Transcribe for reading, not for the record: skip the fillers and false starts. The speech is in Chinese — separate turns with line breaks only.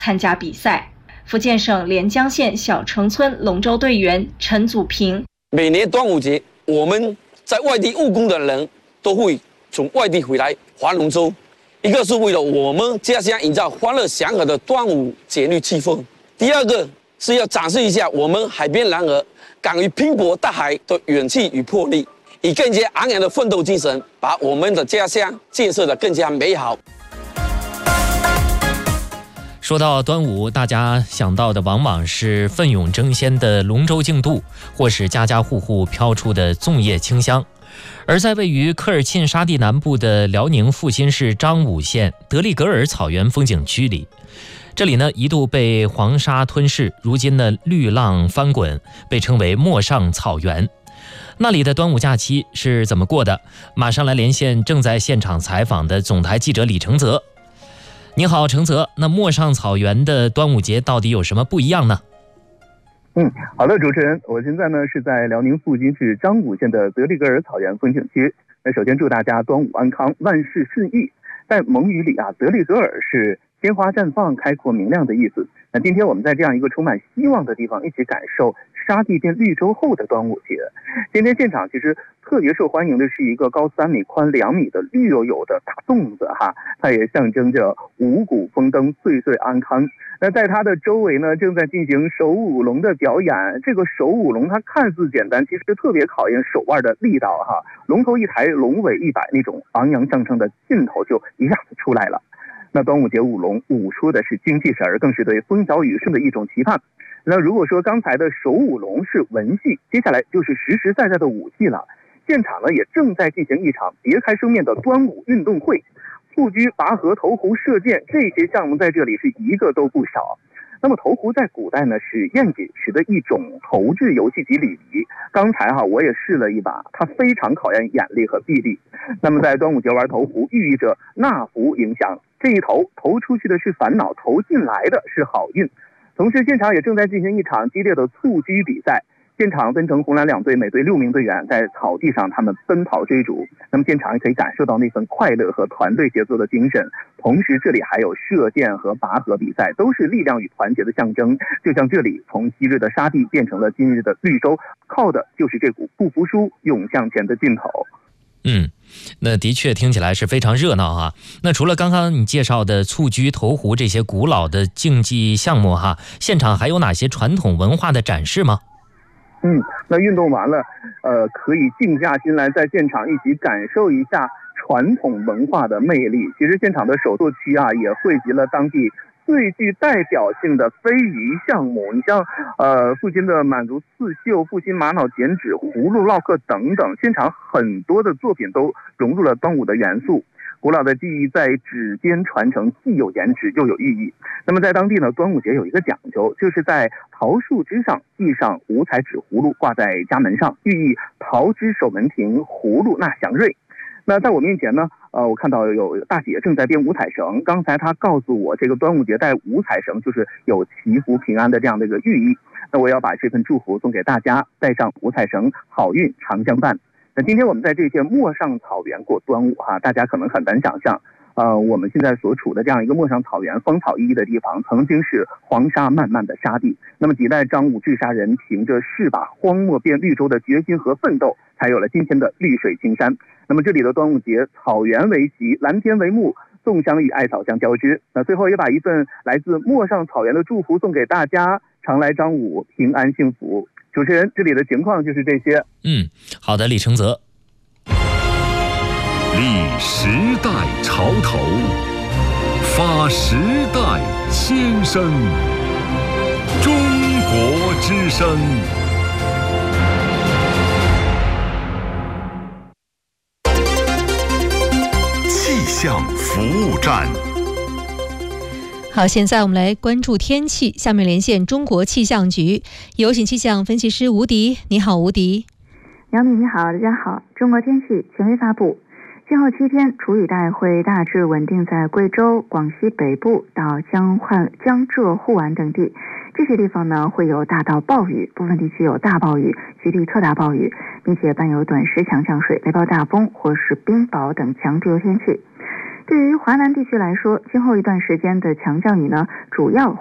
参加比赛。福建省连江县小城村龙舟队员陈祖平：
每年端午节，我们在外地务工的人都会从外地回来划龙舟，一个是为了我们家乡营造欢乐祥和的端午节日气氛，第二个是要展示一下我们海边男儿敢于拼搏大海的勇气与魄力，以更加昂扬的奋斗精神，把我们的家乡建设得更加美好。
说到端午，大家想到的往往是奋勇争先的龙舟竞渡，或是家家户户飘出的粽叶清香。而在位于科尔沁沙地南部的辽宁阜新市张武县德利格尔草原风景区里，这里呢一度被黄沙吞噬，如今呢绿浪翻滚，被称为陌上草原。那里的端午假期是怎么过的？马上来连线正在现场采访的总台记者李承泽。你好，承泽。那陌上草原的端午节到底有什么不一样呢？
好的，主持人，我现在呢是在辽宁阜新市张武县的德利格尔草原风景区。那首先祝大家端午安康，万事顺意。在蒙语里德利格尔是鲜花绽放、开阔明亮的意思。那今天我们在这样一个充满希望的地方，一起感受沙地变绿洲后的端午节。今天现场其实特别受欢迎的是一个高3米、宽2米的绿油油的大粽子它也象征着五谷丰登、岁岁安康。那在它的周围呢，正在进行手舞龙的表演。这个手舞龙它看似简单，其实特别考验手腕的力道龙头一抬，龙尾一摆，那种昂扬上升的劲头就一下子出来了。那端午节舞龙舞出的是精气神，更是对风调雨顺的一种期盼。那如果说刚才的手舞龙是文戏，接下来就是实实在在的武戏了。现场呢也正在进行一场别开生面的端午运动会，蹴鞠、拔河、投壶、射箭这些项目在这里是一个都不少。那么投壶在古代呢是宴饮时的一种投掷游戏及礼仪。刚才我也试了一把，它非常考验眼力和臂力。那么在端午节玩投壶，寓意着纳福迎祥，这一投出去的是烦恼，投进来的是好运。同时现场也正在进行一场激烈的蹴鞠比赛，现场分成红蓝两队，每队6名队员在草地上他们奔跑追逐。那么现场也可以感受到那份快乐和团队协作的精神。同时这里还有射箭和拔河比赛，都是力量与团结的象征。就像这里从昔日的沙地变成了今日的绿洲，靠的就是这股不服输、勇向前的劲头。
那的确听起来是非常热闹那除了刚刚你介绍的蹴鞠、投壶这些古老的竞技项目现场还有哪些传统文化的展示吗？
那运动完了，可以静下心来，在现场一起感受一下传统文化的魅力。其实现场的手作区也汇集了当地最具代表性的非遗项目。你像阜新的满族刺绣、阜新玛瑙剪纸、葫芦烙刻等等，现场很多的作品都融入了端午的元素。古老的技艺在指尖传承，既有颜值又有寓意。那么在当地呢，端午节有一个讲究，就是在桃树枝上系上五彩纸葫芦，挂在家门上，寓意桃枝守门庭，葫芦纳祥瑞。那在我面前呢，我看到有大姐正在编五彩绳。刚才她告诉我，这个端午节带五彩绳就是有祈福平安的这样的一个寓意。那我要把这份祝福送给大家，带上五彩绳，好运常相伴。那今天我们在这片陌上草原过端午大家可能很难想象，我们现在所处的这样一个陌上草原芳草熠熠的地方，曾经是黄沙漫漫的沙地。那么几代张武治沙人凭着誓把荒漠变绿洲的决心和奋斗，才有了今天的绿水青山。那么这里的端午节，草原为旗，蓝天为幕，粽香与艾草相交织。那最后也把一份来自陌上草原的祝福送给大家，常来张武，平安幸福。主持人，这里的情况就是这些。
好的，李承泽。
立时代潮头，发时代先声，中国之声。气象服务站。
好，现在我们来关注天气。下面连线中国气象局，有请气象分析师吴迪。你好，吴迪。
杨米你好，大家好。中国天气权威发布，今后7天，楚雨带会大致稳定在贵州、广西北部到江浙沪皖等地。这些地方呢会有大到暴雨，部分地区有大暴雨、局地特大暴雨，并且伴有短时强降水、雷暴大风或是冰雹等强对流天气。 对于华南地区来说，今后一段时间的强降雨呢，主要